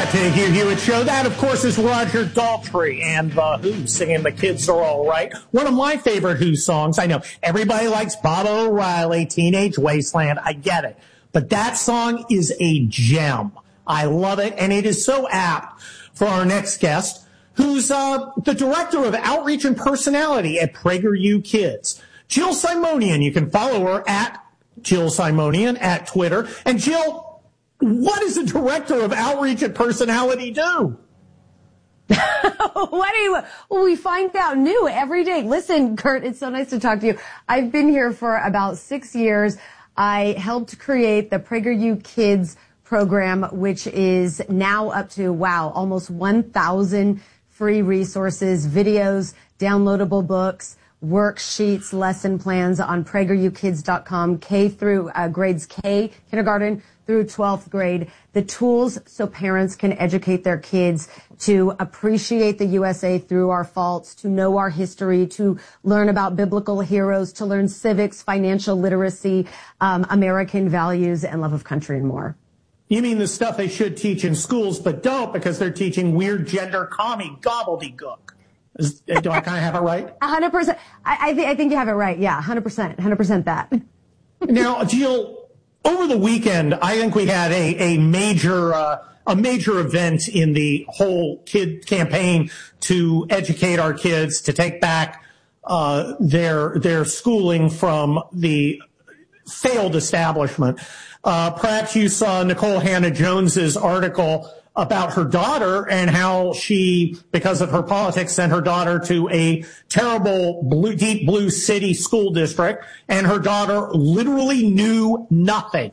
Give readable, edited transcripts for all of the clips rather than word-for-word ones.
back to the Hugh Hewitt Show. That, of course, is Roger Daltrey and The Who singing The Kids Are All Right. One of my favorite Who songs. I know everybody likes Baba O'Riley, Teenage Wasteland. I get it. But that song is a gem. I love it, and it is so apt for our next guest, who's the Director of Outreach and Personality at PragerU Kids. Jill Simonian. You can follow her at Jill Simonian at Twitter. And Jill, what does the Director of Outreach and Personality do? Well, we find out new every day. Listen, Kurt, it's so nice to talk to you. I've been here for about 6 years. I helped create the PragerU Kids program, which is now up to, almost 1,000 free resources, videos, downloadable books, worksheets, lesson plans on PragerUkids.com, K through grades K, kindergarten through 12th grade, the tools so parents can educate their kids to appreciate the USA through our faults, to know our history, to learn about biblical heroes, to learn civics, financial literacy, American values, and love of country and more. You mean the stuff they should teach in schools but don't because they're teaching weird gender commie gobbledygook? Do I kind of have it right? 100%. I think you have it right. Yeah, 100% that. Now, Jill, over the weekend, I think we had a major event in the whole kid campaign to educate our kids, to take back their schooling from the failed establishment. Perhaps you saw Nicole Hannah-Jones's article about her daughter and how she, because of her politics, sent her daughter to a terrible deep blue city school district, and her daughter literally knew nothing.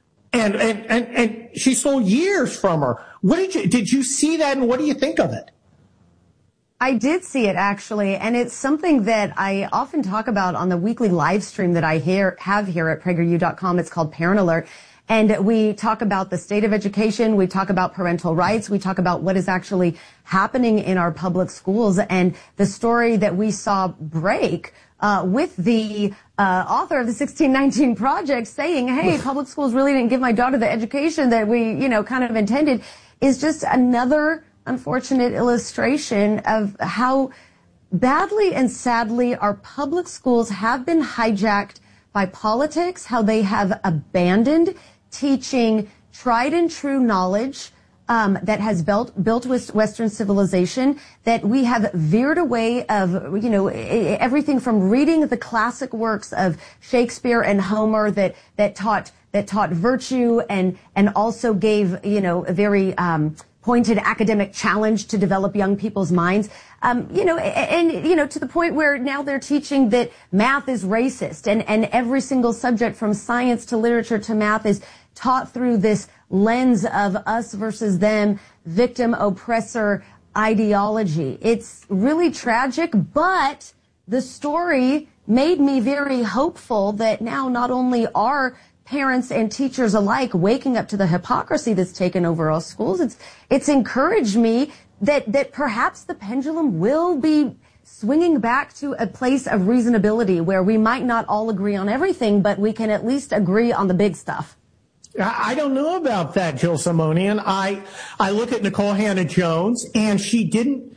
And she stole years from her. Did you see that, and what do you think of it? I did see it, actually, and it's something that I often talk about on the weekly live stream that I have here at PragerU.com. It's called Parent Alert. And we talk about the state of education. We talk about parental rights. We talk about what is actually happening in our public schools. And the story that we saw break with the author of the 1619 Project saying, hey, public schools really didn't give my daughter the education that we, kind of intended, is just another unfortunate illustration of how badly and sadly our public schools have been hijacked by politics, how they have abandoned teaching tried and true knowledge that has built Western civilization, that we have veered away of, everything from reading the classic works of Shakespeare and Homer that taught virtue and also gave, a very pointed academic challenge to develop young people's minds. To the point where now they're teaching that math is racist and every single subject from science to literature to math is taught through this lens of us versus them, victim oppressor ideology. It's really tragic, but the story made me very hopeful that now not only are parents and teachers alike waking up to the hypocrisy that's taken over our schools, it's encouraged me that perhaps the pendulum will be swinging back to a place of reasonability where we might not all agree on everything, but we can at least agree on the big stuff. I don't know about that, Jill Simonian. I look at Nicole Hannah-Jones, and she didn't,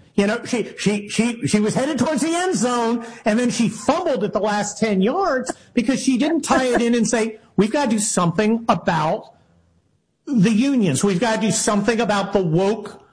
she was headed towards the end zone, and then she fumbled at the last 10 yards because she didn't tie it in and say, we've got to do something about the unions. We've got to do something about the woke,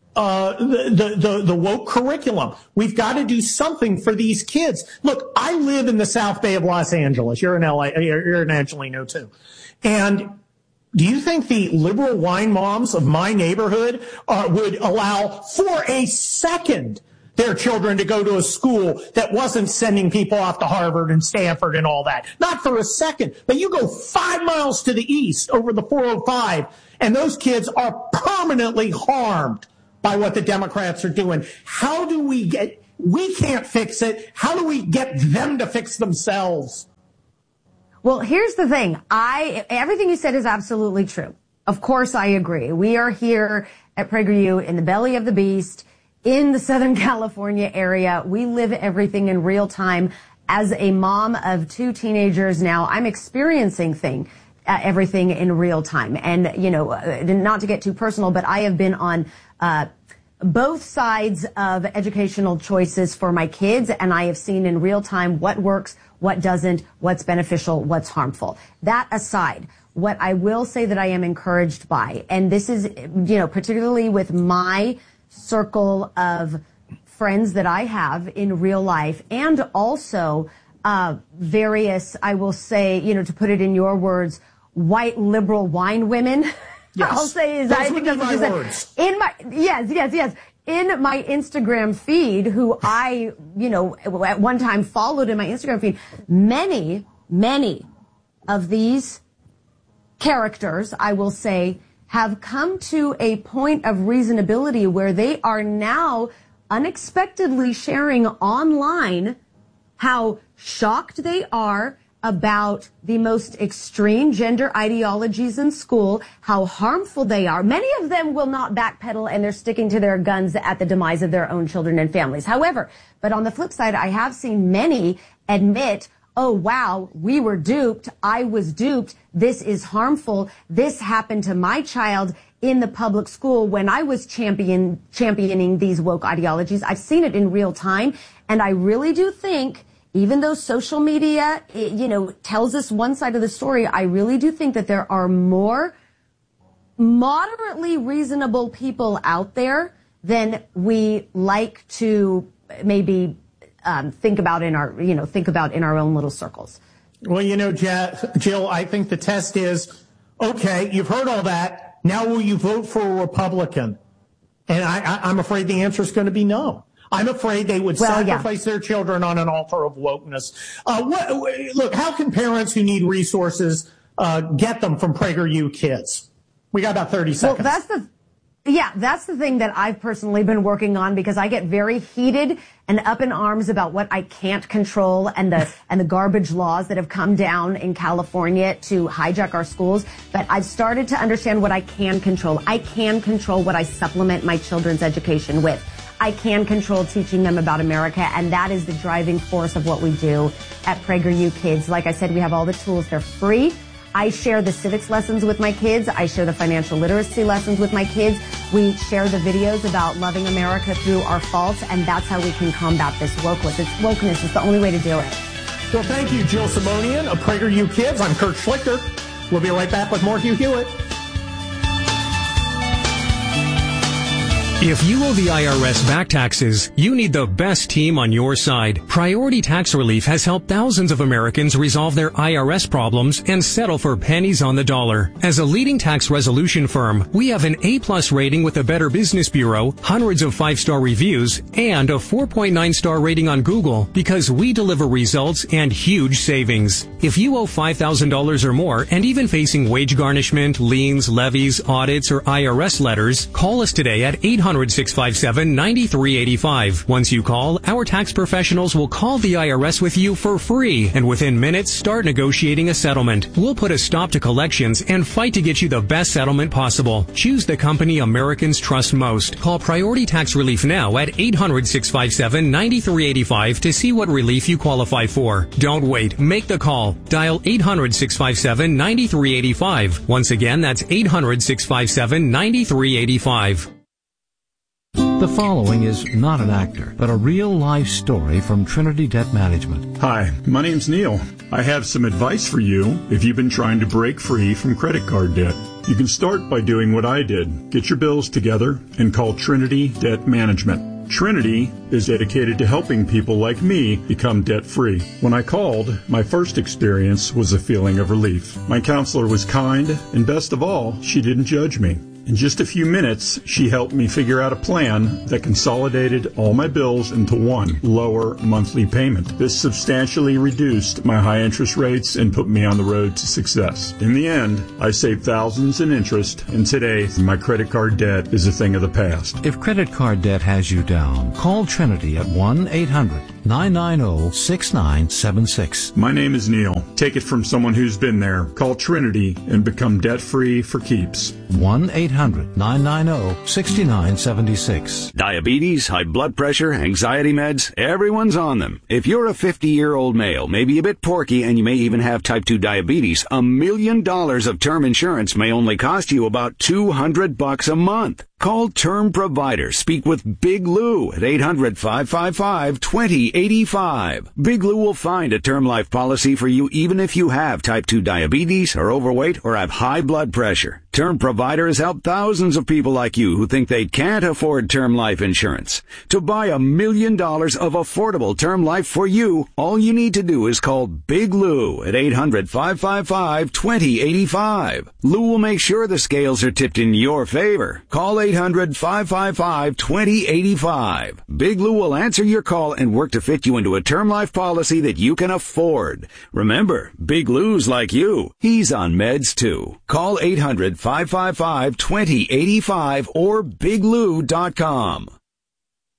the woke curriculum. We've got to do something for these kids. Look, I live in the South Bay of Los Angeles. You're in LA. You're in Angelino too. And do you think the liberal wine moms of my neighborhood would allow for a second their children to go to a school that wasn't sending people off to Harvard and Stanford and all that? Not for a second. But you go 5 miles to the east over the 405, and those kids are permanently harmed by what the Democrats are doing. How do we can't fix it. How do we get them to fix themselves? Well, here's the thing. Everything you said is absolutely true. Of course, I agree. We are here at PragerU in the belly of the beast in the Southern California area. We live everything in real time. As a mom of 2 teenagers now, I'm experiencing everything in real time. And, not to get too personal, but I have been on both sides of educational choices for my kids, and I have seen in real time what works, what doesn't, what's beneficial, what's harmful. That aside, what I will say that I am encouraged by, and this is, particularly with my circle of friends that I have in real life, and also various, I will say, to put it in your words, white liberal wine women. Yes. I'll say is those I think would be that's my what words. in my yes. In my Instagram feed, who I, at one time followed in my Instagram feed, many of these characters, I will say, have come to a point of reasonability where they are now unexpectedly sharing online how shocked they are about the most extreme gender ideologies in school, how harmful they are. Many of them will not backpedal, and they're sticking to their guns at the demise of their own children and families. However, but on the flip side, I have seen many admit, oh, wow, we were duped. I was duped. This is harmful. This happened to my child in the public school when I was championing these woke ideologies. I've seen it in real time, and I really do think, even though social media, tells us one side of the story, I really do think that there are more moderately reasonable people out there than we like to maybe think about in our own little circles. Well, Jill, I think the test is, okay, you've heard all that. Now will you vote for a Republican? And I'm afraid the answer is going to be no. I'm afraid they would sacrifice their children on an altar of wokeness. Look, how can parents who need resources get them from PragerU Kids? We got about 30 seconds. Well, that's the thing that I've personally been working on, because I get very heated and up in arms about what I can't control and the garbage laws that have come down in California to hijack our schools. But I've started to understand what I can control. I can control what I supplement my children's education with. I can control teaching them about America, and that is the driving force of what we do at PragerU Kids. Like I said, we have all the tools. They're free. I share the civics lessons with my kids. I share the financial literacy lessons with my kids. We share the videos about loving America through our faults, and that's how we can combat this wokeness. It's the only way to do it. Well, thank you, Jill Simonian of PragerU Kids. I'm Kurt Schlichter. We'll be right back with more Hugh Hewitt. If you owe the IRS back taxes, you need the best team on your side. Priority Tax Relief has helped thousands of Americans resolve their IRS problems and settle for pennies on the dollar. As a leading tax resolution firm, we have an A+ rating with the Better Business Bureau, hundreds of 5-star reviews, and a 4.9-star rating on Google because we deliver results and huge savings. If you owe $5,000 or more and even facing wage garnishment, liens, levies, audits, or IRS letters, call us today at 800-657-9385. Once you call, our tax professionals will call the IRS with you for free, and within minutes, start negotiating a settlement. We'll put a stop to collections and fight to get you the best settlement possible. Choose the company Americans trust most. Call Priority Tax Relief now at 800-657-9385 to see what relief you qualify for. Don't wait. Make the call. Dial 800-657-9385. Once again, that's 800-657-9385. The following is not an actor, but a real-life story from Trinity Debt Management. Hi, my name's Neil. I have some advice for you if you've been trying to break free from credit card debt. You can start by doing what I did. Get your bills together and call Trinity Debt Management. Trinity is dedicated to helping people like me become debt-free. When I called, my first experience was a feeling of relief. My counselor was kind, and best of all, she didn't judge me. In just a few minutes, she helped me figure out a plan that consolidated all my bills into one lower monthly payment. This substantially reduced my high interest rates and put me on the road to success. In the end, I saved thousands in interest, and today, my credit card debt is a thing of the past. If credit card debt has you down, call Trinity at 1-800-990-6976. My name is Neil. Take it from someone who's been there. Call Trinity and become debt-free for keeps. 1-800-990-6976. Diabetes, high blood pressure, anxiety meds, everyone's on them. If you're a 50-year-old male, maybe a bit porky, and you may even have type 2 diabetes, $1 million of term insurance may only cost you about $200 a month. Call Term Provider. Speak with Big Lou at 800-555-2085. Big Lou will find a term life policy for you even if you have type 2 diabetes, are overweight, or have high blood pressure. Term Provider has helped thousands of people like you who think they can't afford term life insurance. To buy $1 million of affordable term life for you, all you need to do is call Big Lou at 800-555-2085. Lou will make sure the scales are tipped in your favor. Call 800-555-2085. Big Lou will answer your call and work to fit you into a term life policy that you can afford. Remember, Big Lou's like you. He's on meds too. Call 800-555-2085 or biglou.com.